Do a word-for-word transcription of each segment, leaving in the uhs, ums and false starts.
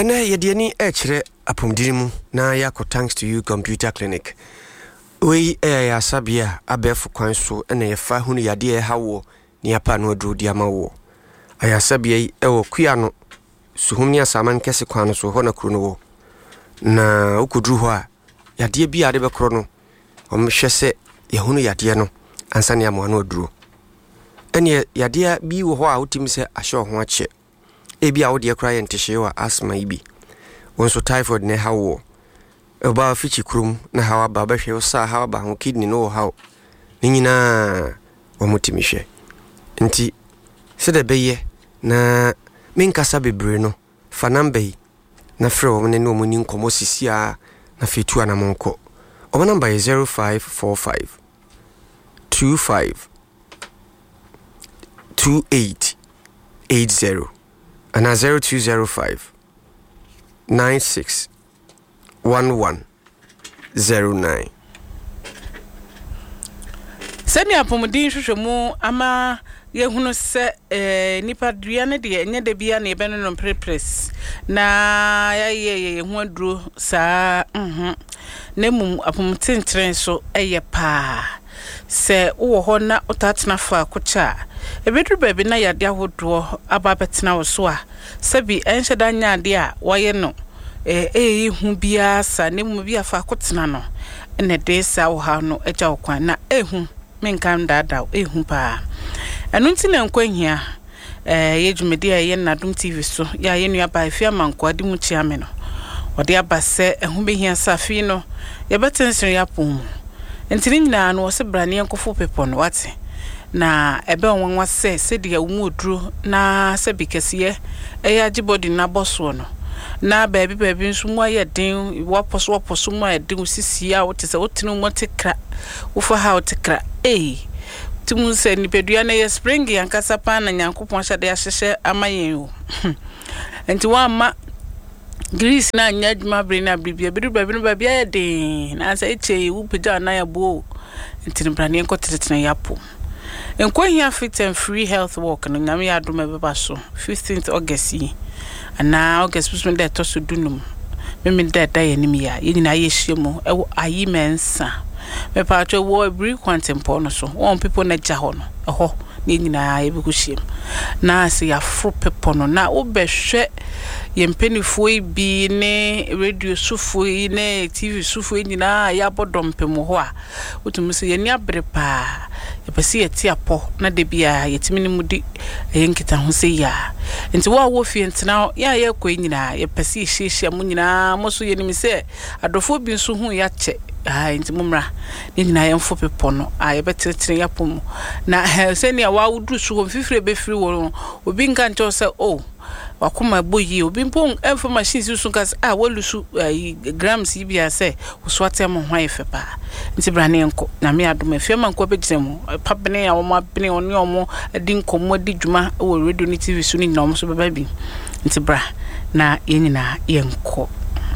Ene yediani echere apomdirimu na yako thanks to you computer clinic. We e ya sabia abefu kwanso ene yefa hunu yade e hawo ni apa no adru di amawo. Aya sabia e wo kuya no suhumni asaman kese kwano so hona kru no wo. Na ukudru ho a yade bi ade be kro no omhwe se ye hunu yade no ansa ne amo no adru. Ene yade bi wo ho a utimi se ahye ho ache. Ebi a wo de kra ye ntehye wa asma ibi. Wonso typhoid ne hawo. Eba fichi krum na hawa baba hwe sa hawa ba ho kidney no hawo. Ni nyina wo mutimihwe. Nti sede beye na minkasa bebre no fa number yi na frɛ wo ne no mu ni nkomo sisia na fetu ana monko. O number is zero five four five two five two eight eight zero and a zero two zero five nine six one one zero nine. Sani apomudin hwehwemu ama yehunu se eh nipa dua ne de enye de bia na ebe no no prepres na ya ye ye hu aduro saa mhm na mum apomutentren so eye pa se wo ho na otatena fa kocha ebedru baabi na yade ahodo aba betena wo so a sabi enhyeda nya ade a waye no eh eh hu bia sa ne mum bia fa kotena no ene de sa wo ha no eja wo kwan na ehu menkan dada ehu pa anu nti na nkwahia eh yedwumedi a ye na Dum T V so ya ye nua ba afia manko ade mu chia me no ode abase ehu behia safi no ye betensen ya pom ntini nyina no se brane enkofo pepo no wate na ebe onwanwa se se de awu oduro na se bikese e ya gibody na boso no na baabi baabi nso mu aye den waposo waposo mu aye den sisi a wote se wotinu mo tekra wo fa ha wotekra eh timu se ni pedua na ye spring yankasa pa na nyankopon hyade ahyehye amayen o enti wa ma Greece na nya djuma bre na bibia bidu baabi no baabi aye den na se eche wu peda na ya bo enti brane enko tetetena yapo enko hia fit and free health walk no nyame ya adoma beba so fifteenth August yi ana August pusme de to so dunum meme de da ye nim ya ye nyina ye hyiemu e ayi mensa me pa twa wo ebri kwantempo no so won people na gya ho no eho ni nyina ye bi kuhiem na se ya fro people no na wo behwe ye mpenifo bi ne radio sufo ne T V sufo nyina ya bodompem ho a wotum se ye ni abre pa ye pese ye ti apo na de bia ye timi ni mudi ye nkita ho se ya nti wo wo fie ntina ya ye kɔ nyina ye pese ye hyehyia mu nyina mo so ye ni se adofo bi nso hu ya che ah nti mumra ni nyina ye mfo pepo no ah ye betetere ya pom na se ni wa wudu so ho fifire be firi wo obi nka ncho se oh wakoma boyi obi mpon emfa machine si so nkas ah walusu grams yi bia se so atem ho ayefe pa nti brane enko na me adoma fie man ko begirem pabene ya wo ma bene oni omo adi nkomo adi djuma wo radio ni T V so ni na omo so beba bi nti bra na yenyina yenko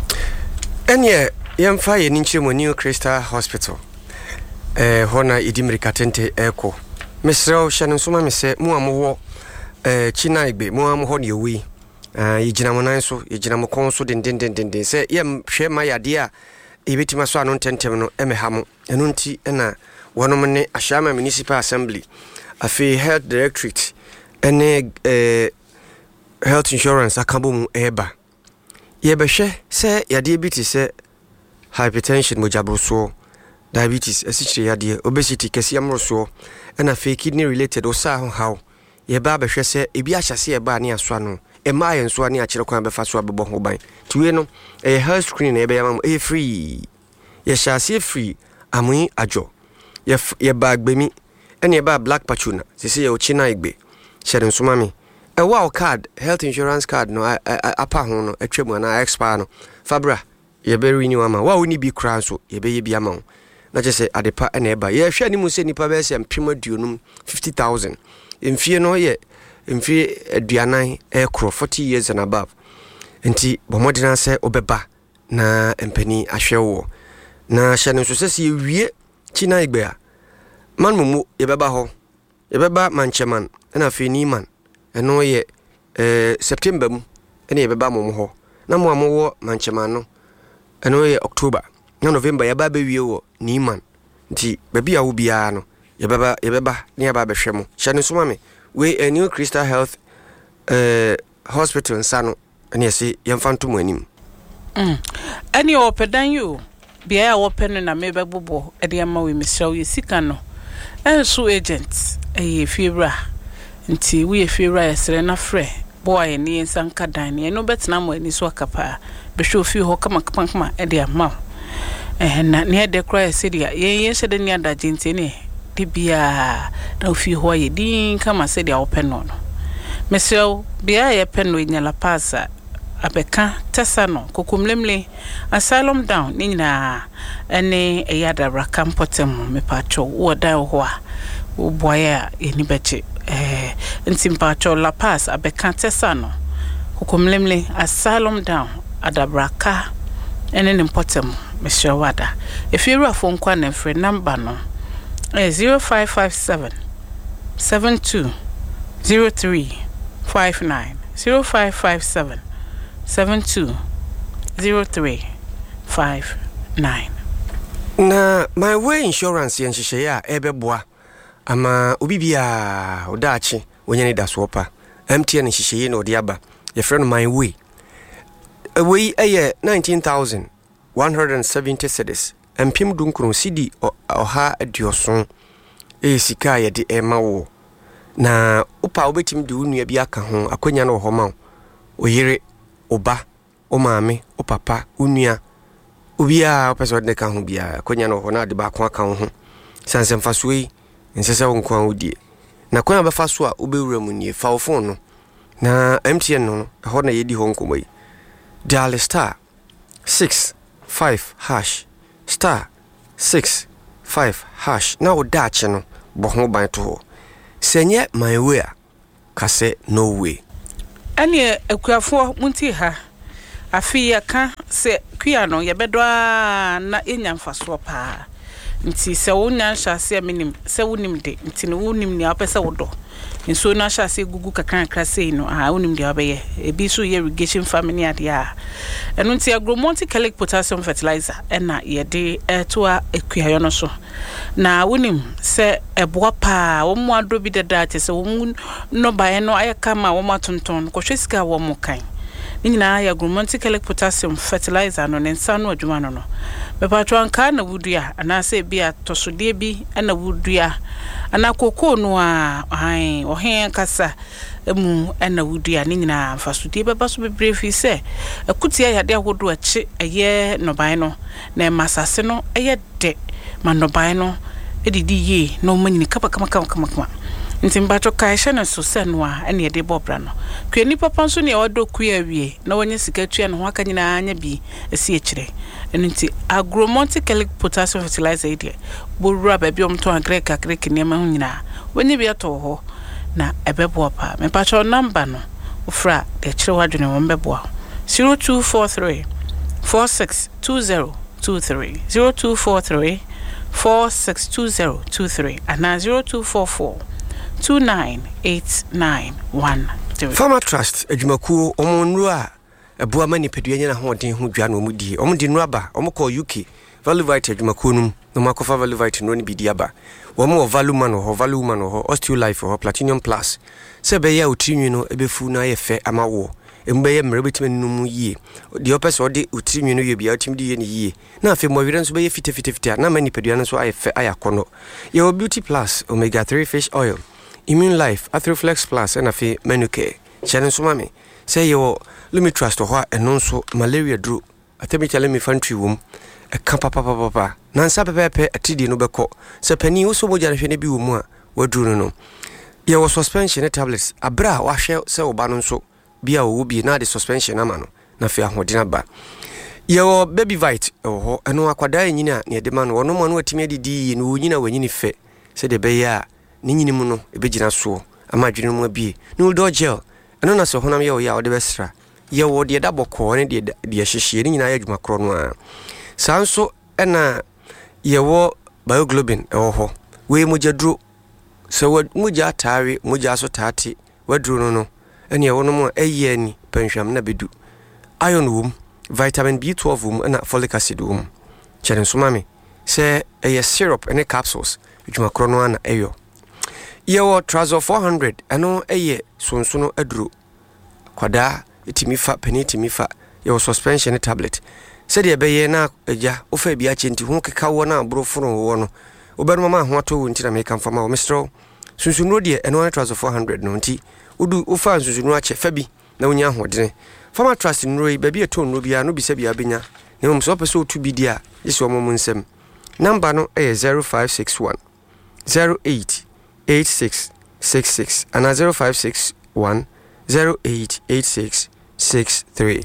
enye yemfa ye ni nchiremo New Crystal Hospital eh hona idimirika tente eko mesrew hye nsoma me se mu amwo eh china igbe mu amho ne wi ah yigina mo nan so yigina mo kon so den den den den se yem hwe ma yade a ebetima so anon tentem no emeha mo eno nti na wonom ne Ashama Municipal Assembly afi health directorate ene eh health insurance akabo mu eba yebehwe se yade bi ti se hypertension mojabroso diabetes esichire yade obesity kesi amroso na fake kidney related osa how ye ba behwe se ebi ahyase ye ba ne aso no e ma ye nso ne akire kwan befa so abebo ho ban tiwe no e health screen e be yamam e free ye hyase free amui ajo ye ye ba agbemi ene ba black pachuna sese ye ochina igbe hyere nso mami e wow card health insurance card no apa ho no atwemu na expire no fabra ye be renew ama wa oni bi kra so ye be ye bi ama na je se adepa ene ba ye hwe ani mu se nipa be se mpema duonum fifty thousand emfie no ye emfie aduanan ekro forty years and above enti bomodina se obeba na empani ahwewo na hye no so se ye wie china igbe a man mumu ye beba ho ye beba mancheman na fe ni man eno ye eh September mu ene ye beba mumu ho na mo amowo manchema no eno ye October na November ya ba bewie wo Niman nti baby a wo bia no ye beba ye beba ne ya ba behwe mo hyane so mame we a New Crystal Health uh, Hospital nsano ene yesi yemfanto mo anim mm ani opedan you bia a open na me bebobo e de ma we misraw ye sika no enso agent e fiebra nti we e fiebra yesre na frɛ boy ni ensanka dan ne no betena mo ani so akapa be hwe ofi ho kama kama kama e de ama eh na ne de kra yesi dia ye ye hyede ne adaje nti ne de bia na ofi ho ye din kama se dia open no no mesraw bia ye pen no nyala pasa abeka tesano kokumlemle asylum down ni nyina ene eyada braka mpotem me pacho wo da ho a wo boya eni beche eh nti mpacho la pass abeka tesano kokumlemle asylum down adabraka ene ni mpotem me shawada if you rafo nkwa na free number no eh zero five five seven seven two zero three five nine zero five five seven seven two zero three five nine. Na my way insurance yen hihye ya ebeboa ama obi bia odachi wonyane da so pa M T N hihye na odi aba ye friend my way we eye nineteen thousand one hundred seventy cedis empim dunkron cedi oha adioson e sika ye de ema wo na upa obetim de unua bi aka ho akonya na ho ma oyire oba o maame o papa unua obia opese de ka ho bia akonya no ho na de ba ko aka ho sansem faso yi nsese wo nko awodie na konya ba faso a obewura mu nie fa wo phone no na M T N no ho na yedi ho nkomo yi dial star six five hash star six five hash na wo dache no bo ho ban to ho senye my way kase no way ani akuafo munti ha afi ya ka se kua no ye bedo na enya mfaso pa nti se wonya hyase minim se wonim de nti no wonim ni apese wodo nso na hyase gugu kakran krase no ah wonim de abeye ebi so irrigation family ade a eno nti agromonti chelic potassium fertilizer ena ye de etoa akua yo no so na wonim se eboa pa wo mo ado bi dada te se wo no bae no ayaka ma wo matonton ko hwesika wo mo kan nyina ya agromonti chelic potassium fertilizer no nensa no adwuma no no me patro anka na wudua ana se bia tosode bi ana wudua ana koko no a ai ohen kasa emu ana wudua ni nyina mfasode beba so bebre fi se akutia yade ahodo achi eye noban no na masase no eye de manoban no edidi ye no manyini kapa kama kama kama kama nti mbato kaisha na so senwa ene yede bobra no kwani papa nso ne odo kuya wie na wonye sika tua no haka nyina anya bi esi ekire nti agromonti chelic potassium fertilizer ide borura ba bi omto agreka agreka ne ma nyina wonye bi ato ho na ebebo pa me pacho number no ofra de kire wadwene wo mbebo zero two four three four six two zero two three zero two four three four six two zero two three and zero two four four two nine eight nine one three. Farmer Trust adwumakuo omonru a eboa mani pedua nyina ho den ho dwa no omudi omudi no aba omko U K Value Vitae adwumakuo num no makofa Value Vitae no ni bidi aba wo mo Value Man ho Value Man ho Osteolife ho Platinum Plus se be ya otrinwi no ebefu na yefe amawo embe ye mre betime num yie de opese ode otrinwi no ye bia otim de ye ni yie na afi mo wire nso be ye fite fite fite na mani pedua no so ayefe ayakono ye Beauty Plus omega three fish oil Immune Life, Athroflex Plus, and a fee Menuke. Shannon Sumami. Say your Lumi Trust or what and also malaria drew. A temperature me fun tree womb. A campa papa papa. Nansa pepe a tidi no beco. So penny also would have any be more. What drew no. There was suspension tablets. A bra wash out so banon so. Be a will be not the suspension amano. Na fear what dinner ba. Your baby vite or and no aquadai nina near the man or no one what made D in Wina when you fit. Said the bear. Nini muno ebegina so amadwene mu abi no do gel eno na so honam ye o ya o de besra ye wo de da boko ne de de hyehye ni nyina ya dwuma kro no a sanso ena ye wo bioglobin e wo ho we mujadro so muja tare muja so tate wadro no no ene ye wo no mo eye ni panhwam na bedu iron wom, vitamin B twelve wom, and folic acid wom. Cheren sumami say a syrup and a capsules which macrono and ayo. Yewo Trazo four hundred ano eye sonsono adru. Kwada itimifa penny timifa yewo suspension tablet. Said ye beye na eja ofa bia chenti ho keka wo na bro foro wo no. Oberma ma ho ato nti na me kan fama wo mistro. Sunsunro de eno Trazo four hundred no nti udu ofa sunsunro ache fa bi na wonya hodene. Fama trust nro yi baby eto nro bia no bi se bia benya. Ne mum so pese otu bi dia yeso mo nsem. Number no eh zero five six one zero eight eight six six six and zero five six one zero eight eight six six three.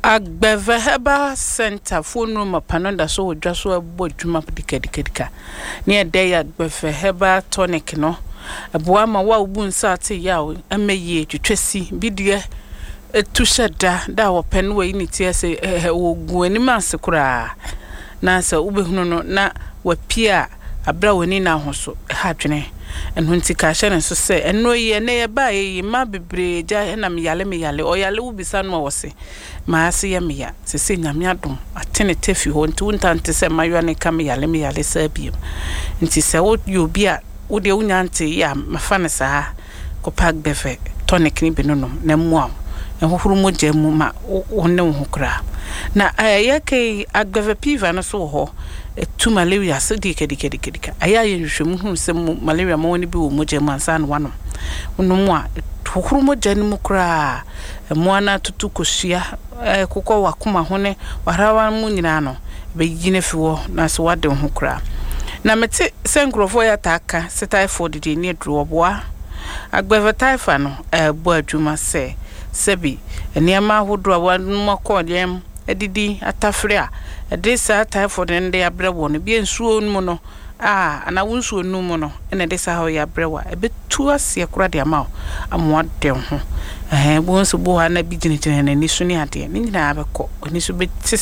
Agbeve Herbal Center phone room panonda so odwa so abo dwuma dikadikadika. Ne dey Agbeve Herbal tonic no. Abo ama wa obu nsa ate yawo ameye twetwesi bidie etu sheda da wo pen we ni tie se ogu ani ase kura na se ubehunu no na wapia abra woni na hoso ha dwene eno nti ka hye ne so se eno ye ne ye ba ye ma bebre ja na me yale me yale o yale ubisa no wose ma ase ye me ya se se nyame adom atene tefi ho nti untante se mayo ne ka me yale me yale sa biem nti se wo yo bia wo de unyante ya mafa ne sa ko pak befe tonic ni benonom na muam ehuru mo jemu ma wonne wo kra na ayake Agbeve piva no so ho tu malaria so dike dike dike dike ayaye nhwemu hu se malaria ma woni bi wo mo jemu ansa no wano wono mo a ehuru mo jani mu kra mo ana tutu kosia kokko wakoma hone warawa mu nyina no be yine fiwo na so wade ho kra na mete senkrofo ya taka se typhoid de ni dro oboa Agbeve typhoid no e bo adwuma se sebi eniama hodro wa no kodem edidi atafria edisa typhoid nde abrewo no bi ensuo nu no ah ana wonsuo nu mu no ene disa ho ya abrewa ebetu ase kura de ama amwade ho eh bo nso bo ha na bi gyinagyina na ni so ni ade ni nyina abekọ oni so be